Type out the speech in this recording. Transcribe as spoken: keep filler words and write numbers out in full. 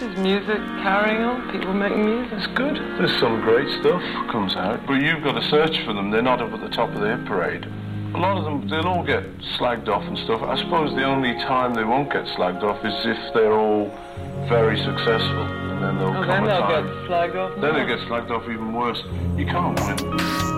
is music carrying on, people making music. It's good. There's some great stuff comes out, but you've got to search for them. They're not up at the top of the hit parade. A lot of them, they'll all get slagged off and stuff. I suppose the only time they won't get slagged off is if they're all very successful, and then there'll oh, come then a they'll time. get slagged off. Then they get slagged off even worse. You can't win.